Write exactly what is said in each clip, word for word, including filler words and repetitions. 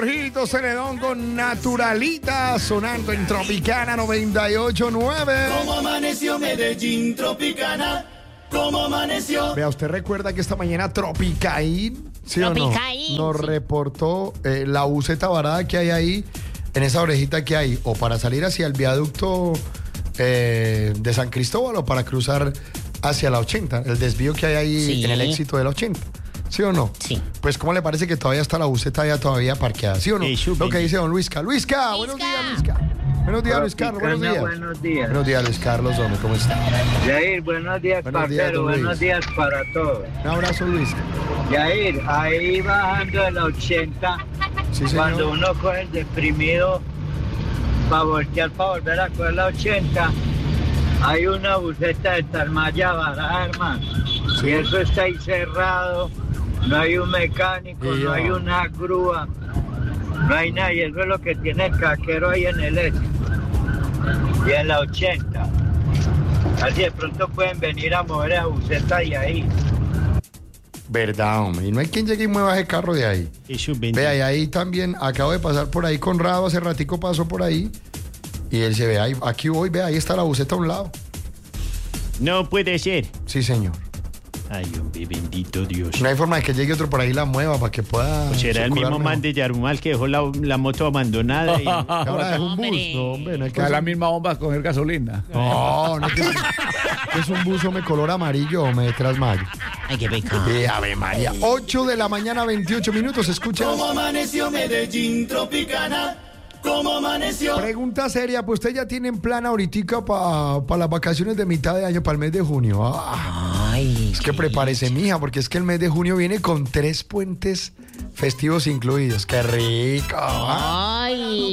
Jorgito Celedón con Naturalita, sonando en Tropicana noventa y ocho punto nueve. ¿Cómo amaneció Medellín, Tropicana? ¿Cómo amaneció? Vea, ¿usted recuerda que esta mañana Tropicaín, sí Tropicaín, o no, nos sí. reportó eh, la buceta varada que hay ahí, en esa orejita que hay, o para salir hacia el viaducto eh, de San Cristóbal o para cruzar hacia la ochenta, el desvío que hay ahí Sí. en el éxito de la ochenta? ¿Sí o no? Sí. Pues, ¿cómo le parece que todavía está la buceta allá todavía parqueada? ¿Sí o no? Sí, súper. Lo que dice don Luisca. Luisca, Luisca. buenos días, Luisca. Buenos días, Luis Carlos. Buenos días. Buenos días. Buenos días, Luis Carlos. Hombre, ¿cómo está? Yair, buenos días, Buenos días, parcero. don Luis. Buenos días para todos. Un abrazo, Luisca. Yair, ahí bajando de la ochenta, Sí, cuando señor. uno coge el deprimido para voltear, para volver a coger la ochenta, hay una buceta de Tarmaya varada, hermano. Sí. Y eso está ahí cerrado. No hay un mecánico, Y no hay ya. una grúa, no hay nada. Y eso es lo que tiene el caquero ahí en el éxito. Y en la ochenta. Así de pronto pueden venir a mover esa buceta y ahí. Verdad, hombre. Y no hay quien llegue y mueva ese carro de ahí. Eso bendito. Vea, y ahí también acabo de pasar por ahí. Conrado hace ratico pasó por ahí. Y él se ve ahí. Aquí voy, vea, ahí está la buceta a un lado. No puede ser. Sí, señor. Ay, hombre, bendito Dios. No hay forma de que llegue otro por ahí y la mueva para que pueda. O será el mismo circular man de Yarumal que dejó la, la moto abandonada. Y... mejor. Ahora es un bus. Hombre. No, hombre, no hay que Que es la misma bomba a coger gasolina. No, no es que que es un buzo me color amarillo o me trasmayo. Ay, qué pecado. Eh, Ave María. ocho de la mañana, veintiocho minutos. Escucha. ¿Cómo amaneció Medellín, Tropicana? ¿Cómo amaneció? Pregunta seria, pues usted ya tiene en plan ahorita para las vacaciones de mitad de año, para el mes de junio. Ah, Ay, es que prepárese, mija, porque es que el mes de junio viene con tres puentes festivos incluidos. ¡Qué rico! ¿Ah?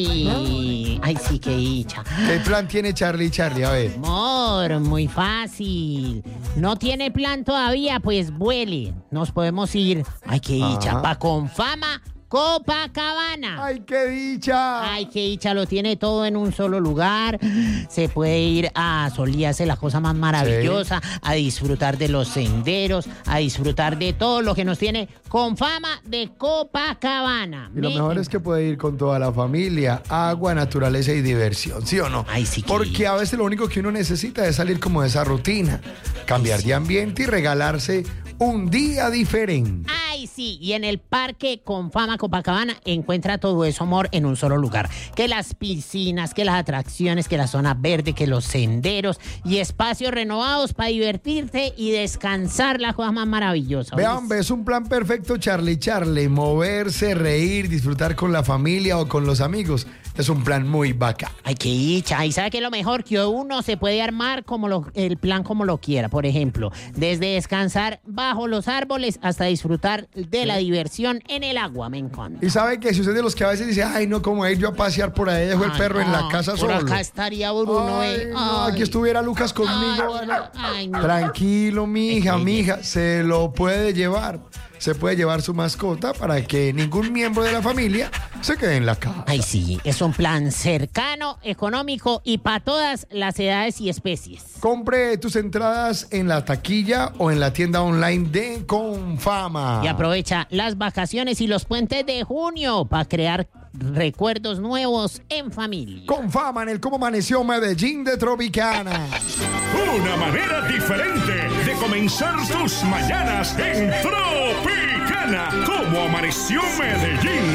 Ay, ay, sí, qué dicha. ¿Qué plan tiene Charlie Charlie? A ver. Amor, muy fácil. No tiene plan todavía, pues vuele. Nos podemos ir. Ay, qué dicha. Ajá. Pa' Confama, Copacabana. ¡Ay, qué dicha! Ay, qué dicha, lo tiene todo en un solo lugar. Se puede ir a solearse, la cosa más maravillosa, a disfrutar de los senderos, a disfrutar de todo lo que nos tiene Confama de Copacabana. Y lo Me- mejor es que puede ir con toda la familia, agua, naturaleza y diversión, ¿sí o no? Ay, sí que- Porque a veces lo único que uno necesita es salir como de esa rutina, cambiar de ambiente y regalarse un día diferente. Ay, sí, y en el Parque Confama Copacabana encuentra todo eso, amor, en un solo lugar. Que las piscinas, que las atracciones, que la zona verde, que los senderos y espacios renovados para divertirte y descansar, la cosa más maravillosa. Vean, ¿oís? ves un plan perfecto, Charlie Charlie. Moverse, reír, disfrutar con la familia o con los amigos. Es un plan muy bacán. Ay, qué dicha. Y sabe que lo mejor, que uno se puede armar como lo- el plan como lo quiera. Por ejemplo, desde descansar bajo los árboles hasta disfrutar de la diversión en el agua. Me encanta. Y sabe que si usted es de los que a veces dice, ay, no, como ir yo a pasear por ahí, dejo el Ay, perro en la no, casa por solo. acá estaría Bruno, Ay, eh. no, Ay. aquí estuviera Lucas conmigo. Ay, bueno. ay, no. Tranquilo, mija, Ay, mija, se lo puede llevar. Se puede llevar su mascota para que ningún miembro de la familia se quede en la casa. Ay, sí, es un plan cercano, económico y para todas las edades y especies. Compre tus entradas en la taquilla o en la tienda online de Confama. Y aprovecha las vacaciones y los puentes de junio para crear recuerdos nuevos en familia. Confama en el Cómo Amaneció Medellín de Tropicana. Una manera diferente de comenzar tus mañanas en Tropicana. Como amaneció Medellín.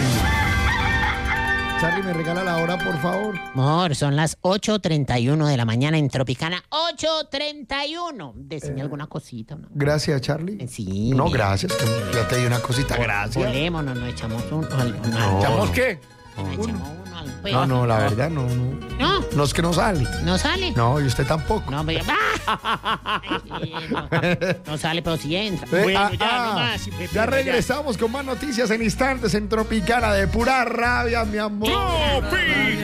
Charlie, ¿me regala la hora, por favor? Amor, son las ocho treinta y uno de la mañana en Tropicana. ocho treinta y uno. Decime alguna cosita, ¿no? Gracias, Charlie. Sí. No, mira. gracias, que ya te di una cosita. Gracias. Volémonos, nos echamos un... al- una- No. ¿Echamos qué? nos echamos uno al pedo. No, no, la verdad, no, no. ¿No? No es que no sale. ¿No sale? No, y usted tampoco. No, pero... Ay, sí, no, no sale, pero sí entra. Eh, Bueno, ah, ya, ah, no más, Pepe, ya ya. regresamos con más noticias en instantes en Tropicana de pura rabia, mi amor. Tropicana.